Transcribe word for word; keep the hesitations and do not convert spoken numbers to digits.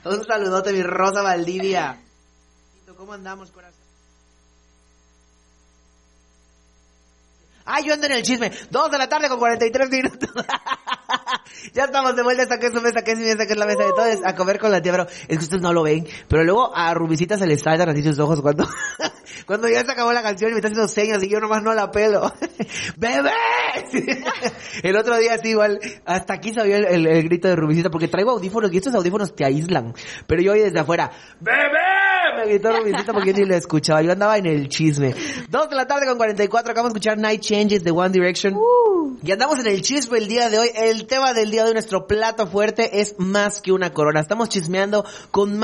Un saludote, mi Rosa Valdivia. ¿Cómo andamos, corazón? Ah, yo ando en el chisme. Dos de la tarde con cuarenta y tres minutos. Ya estamos de vuelta. Esta que es su mesa, que es mi mesa, que es la mesa de todos. A comer con la tía, pero es que ustedes no lo ven. Pero luego a Rubicita se le saltan así sus ojos cuando, cuando ya se acabó la canción y me está haciendo señas y yo nomás no la pelo. ¡Bebé! El otro día sí, igual, hasta aquí sabía el, el, el grito de Rubicita porque traigo audífonos y estos audífonos te aíslan. Pero yo oí desde afuera, ¡bebé! Me gritó Rubicita porque yo ni lo escuchaba. Yo andaba en el chisme. Dos de la tarde con cuarenta y cuatro. Acabamos de escuchar Night Changes de One Direction. Uh. Y andamos en el chisme el día de hoy. El tema del día de hoy, nuestro plato fuerte, es más que una corona. Estamos chismeando con